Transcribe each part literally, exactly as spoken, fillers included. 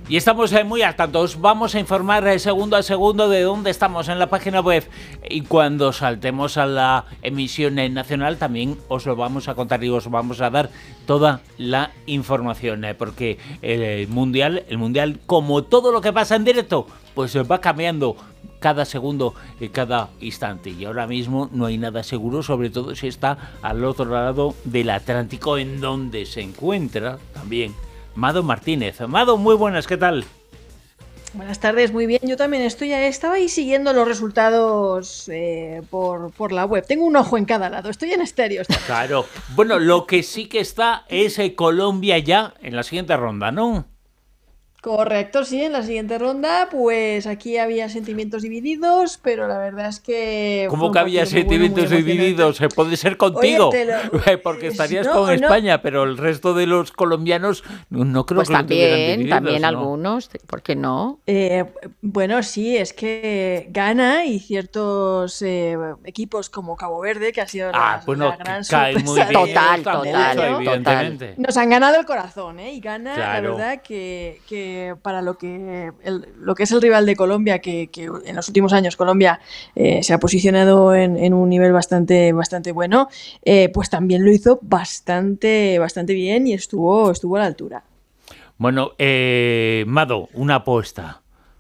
Y estamos eh, muy al tanto. Os vamos a informar eh, segundo a segundo de dónde estamos en la página web. Y cuando saltemos a la emisión eh, nacional también os lo vamos a contar y os vamos a dar toda la información. Eh, porque el mundial, el mundial, como todo lo que pasa en directo, pues va cambiando cada segundo y cada instante. Y ahora mismo no hay nada seguro, sobre todo si está al otro lado del Atlántico, en donde se encuentra también Mado Martínez. Mado, muy buenas, ¿qué tal? Buenas tardes, muy bien. Yo también estoy, estaba ahí siguiendo los resultados eh, por, por la web. Tengo un ojo en cada lado, estoy en estéreo. Claro. Bueno, lo que sí que está es eh, Colombia ya en la siguiente ronda, ¿no? Correcto, sí, en la siguiente ronda, pues aquí había sentimientos divididos, pero la verdad es que... ¿Cómo que había sentimientos bueno, divididos? Se puede ser contigo, Oye, lo... porque estarías no, con no. España, pero el resto de los colombianos no creo pues que lo tuvieran también, divididos, también ¿no? algunos, ¿por qué no? Eh, bueno, sí, es que Ghana y ciertos eh, equipos como Cabo Verde, que ha sido ah, la, bueno, la gran cae muy bien, total, está total, mucho, evidentemente. Total. Nos han ganado el corazón, ¿eh? Y Ghana, claro. la verdad, que, que para lo que el, lo que es el rival de Colombia, que, que en los últimos años Colombia eh, se ha posicionado en, en un nivel bastante, bastante bueno, eh, pues también lo hizo bastante, bastante bien y estuvo, estuvo a la altura. Bueno, eh, Mado, una apuesta.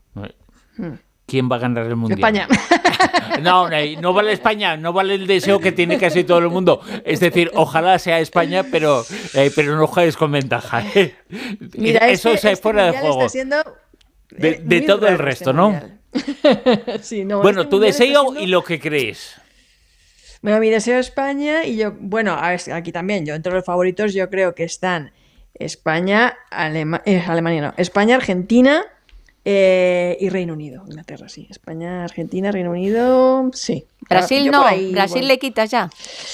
¿Quién va a ganar el mundial? España. No, no, no vale España, no vale el deseo que tiene casi todo el mundo. Es decir, ojalá sea España, pero, eh, pero no juegues con ventaja. ¿eh? Mira, Eso este, es fuera este de juego. Está siendo, eh, de de todo el resto, este ¿no? sí, no. Bueno, este tu deseo siendo... y lo que crees. Bueno, mi deseo es España y yo, bueno, aquí también, yo entre los favoritos yo creo que están España, Alema eh, Alemania no, España, Argentina eh, y Reino Unido, Inglaterra, sí, España, Argentina, Reino Unido, sí. Brasil yo no, ahí, Brasil bueno. le quitas ya.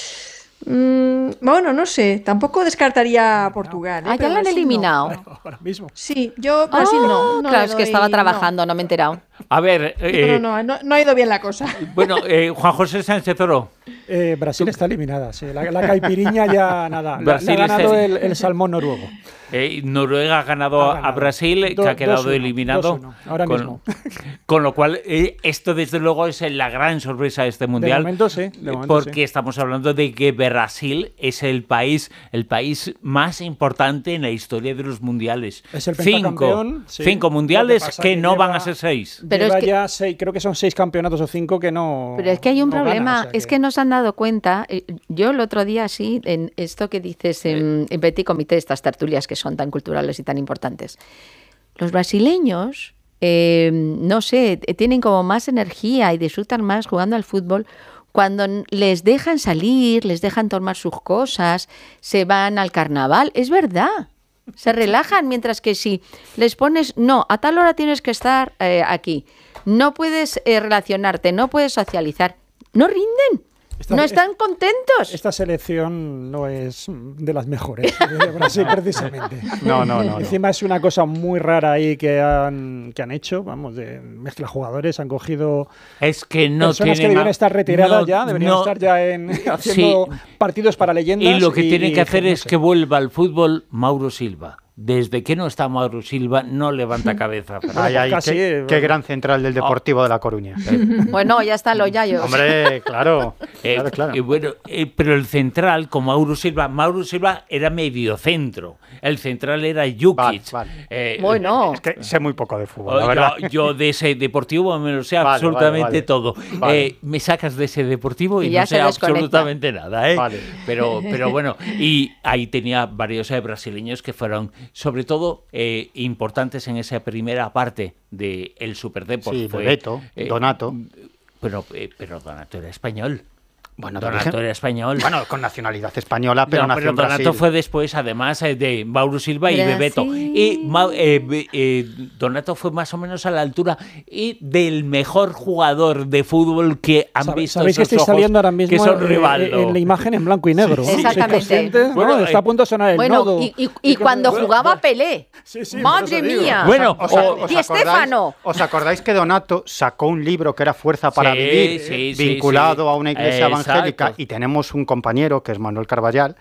Mm, bueno, no sé, tampoco descartaría a Portugal. Ah, ¿eh? ya la han Brasil eliminado. No. Ahora mismo. Sí, yo Brasil oh, no, no. Claro, le es que doy, estaba no. trabajando, no me he enterado. A ver, eh, no, no, no, no ha ido bien la cosa. Bueno, eh, Juan José Sánchez Oro. Eh, Brasil está eliminada, sí. La, la caipiriña ya nada. Brasil le ha ganado está... el, el salmón noruego. Eh, Noruega ha ganado, ha ganado a Brasil, Do, que ha quedado dos uno, eliminado. dos uno, ahora con, mismo. Con lo cual, eh, esto desde luego es la gran sorpresa de este mundial. De momento sí. De momento, porque sí. estamos hablando de que Brasil es el país, el país más importante en la historia de los mundiales. Es el cinco, sí. cinco mundiales que, que no lleva, van a ser seis. Pero lleva es que, ya seis, creo que son seis campeonatos o cinco que no. Pero es que hay un no problema, gana, o sea es que no se han dado cuenta. Yo el otro día sí, en esto que dices en, en Petit Comité, estas tertulias que son tan culturales y tan importantes. Los brasileños, eh, no sé, tienen como más energía y disfrutan más jugando al fútbol cuando les dejan salir, les dejan tomar sus cosas, se van al carnaval. Es verdad. Se relajan, mientras que si les pones, no, a tal hora tienes que estar eh, aquí, no puedes eh, relacionarte, no puedes socializar, no rinden. Esta, no están contentos. Esta selección no es de las mejores de Brasil, precisamente. No, no, no. Encima no. Es una cosa muy rara ahí que han, que han hecho, vamos, de mezcla jugadores, han cogido es que no personas que deberían estar retiradas no, ya, deberían no, estar ya en, haciendo sí. partidos para leyendas. Y lo que y, tienen que hacer no es sé. que vuelva al fútbol Mauro Silva. Desde que no está Mauro Silva, no levanta cabeza. Ay, ay, Casi, qué, bueno. qué gran central del Deportivo oh. de La Coruña. Bueno, ya están los yayos. Hombre, claro. Eh, claro, claro. Eh, bueno, eh, pero el central, con Mauro Silva, Mauro Silva era mediocentro. El central era Jukic. Vale, vale. Eh, bueno. Es que sé muy poco de fútbol, la yo, verdad. Yo de ese Deportivo me lo sé vale, absolutamente vale, vale. todo. Vale. Eh, me sacas de ese Deportivo y, y ya no sé desconecta. absolutamente nada. ¿eh? Vale. Pero, pero bueno, y ahí tenía varios eh, brasileños que fueron, sobre todo, Eh, importantes en esa primera parte del de Superdeport. Sí, fue Bebeto, eh, Donato. Pero, eh, pero Donato era español. Bueno, Donato dije, era español. Bueno, con nacionalidad española, pero no, nació pero en Donato Brasil. fue después, además, eh, de Mauro Silva Brasil. y Bebeto. Y eh, eh, Donato fue más o menos a la altura y del mejor jugador de fútbol que han ¿Sabe, visto Sabéis que estoy saliendo ahora mismo que son eh, Rivaldo. en la imagen en blanco y negro. Sí, sí. Exactamente. ¿no? Bueno, Está a punto de sonar el bueno, nodo. y, y, y cuando bueno, jugaba bueno. Pelé. Sí, sí, ¡Madre mía! Bueno, ¿Os, o, os, Di acordáis, Stéfano. ¿Os acordáis que Donato sacó un libro que era Fuerza para Sí, Vivir, sí, sí, vinculado sí. a una iglesia Exacto. evangélica? Y tenemos un compañero, que es Manuel Carballal,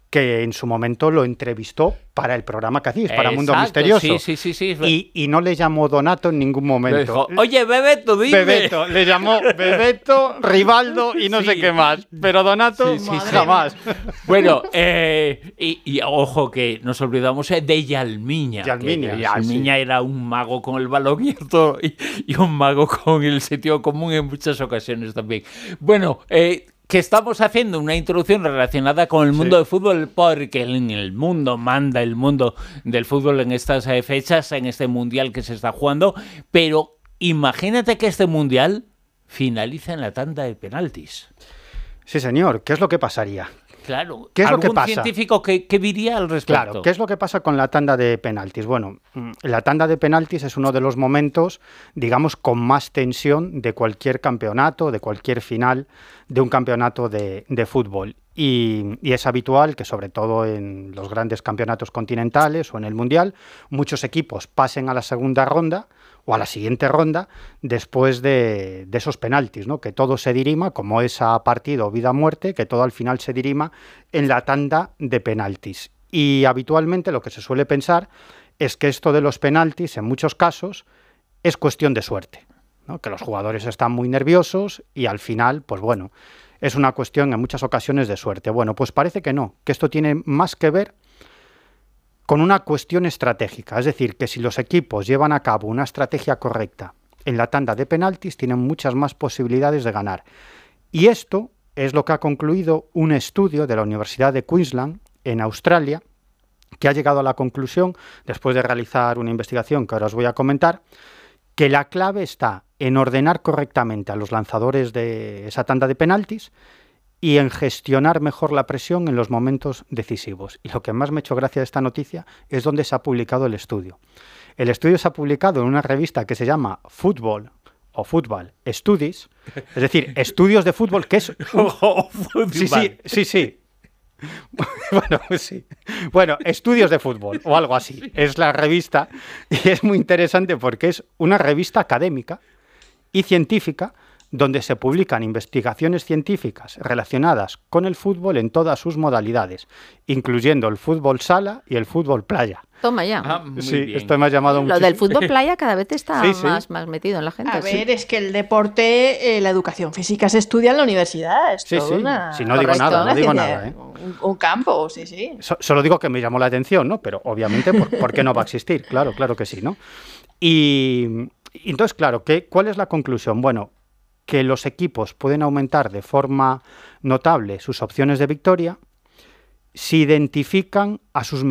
que en su momento lo entrevistó para el programa que hacéis, para Mundo Exacto, Misterioso. Sí, sí, sí, sí. Y, y no le llamó Donato en ningún momento. Dijo, oye, Bebeto, dime. Bebeto, le llamó Bebeto, Rivaldo y no Sí. sé qué más. Pero Donato, Sí, sí, sí. jamás. Bueno, eh, y, y ojo que nos olvidamos eh, de Yalmiña. Yalmiña, que sí, Yalmiña sí. era un mago con el balón y, todo, y, y un mago con el sentido común en muchas ocasiones también. Bueno, eh, que estamos haciendo una introducción relacionada con el mundo Sí. del fútbol, porque en el mundo manda el mundo del fútbol en estas eh, fechas, en este mundial que se está jugando, pero imagínate que este mundial finaliza en la tanda de penaltis. Sí, señor. ¿Qué es lo que pasaría? Claro. ¿Qué es lo que ¿Algún pasa? científico que, que diría al respecto? Claro, ¿qué es lo que pasa con la tanda de penaltis? Bueno, mm, la tanda de penaltis es uno de los momentos, digamos, con más tensión de cualquier campeonato, de cualquier final de un campeonato de, de fútbol. Y, y es habitual que, sobre todo en los grandes campeonatos continentales o en el Mundial, muchos equipos pasen a la segunda ronda o a la siguiente ronda después de, de esos penaltis, ¿no? Que todo se dirima, como es a partido vida o muerte, que todo al final se dirima en la tanda de penaltis. Y habitualmente lo que se suele pensar es que esto de los penaltis, en muchos casos, es cuestión de suerte, ¿no? Que los jugadores están muy nerviosos y al final, pues bueno, es una cuestión en muchas ocasiones de suerte. Bueno, pues parece que no, que esto tiene más que ver con una cuestión estratégica, es decir, que si los equipos llevan a cabo una estrategia correcta en la tanda de penaltis, tienen muchas más posibilidades de ganar. Y esto es lo que ha concluido un estudio de la Universidad de Queensland, en Australia, que ha llegado a la conclusión, después de realizar una investigación que ahora os voy a comentar, que la clave está en ordenar correctamente a los lanzadores de esa tanda de penaltis y en gestionar mejor la presión en los momentos decisivos. Y lo que más me ha hecho gracia de esta noticia es donde se ha publicado el estudio. El estudio se ha publicado en una revista que se llama Football o Football Studies, es decir, estudios de fútbol, que es... un- Oh, Sí, sí, sí, sí. Bueno, sí. Bueno, estudios de fútbol o algo así. Es la revista y es muy interesante porque es una revista académica y científica donde se publican investigaciones científicas relacionadas con el fútbol en todas sus modalidades, incluyendo el fútbol sala y el fútbol playa. Toma ya. Ah, muy Sí, bien. esto me ha llamado Lo del muchísimo. fútbol playa cada vez está Sí, sí. más, más metido en la gente. A sí. ver, es que el deporte, eh, la educación física se estudia en la universidad. Es Sí, todo sí. una- Sí, no digo correcto, nada, no una digo ciencia, nada, ¿eh? Un, un campo, sí, sí. So- solo digo que me llamó la atención, ¿no? Pero obviamente, ¿por, por qué no va a existir? Claro, claro que sí, ¿no? Y, y entonces, claro, ¿qué, ¿cuál es la conclusión? Bueno, que los equipos pueden aumentar de forma notable sus opciones de victoria si identifican a sus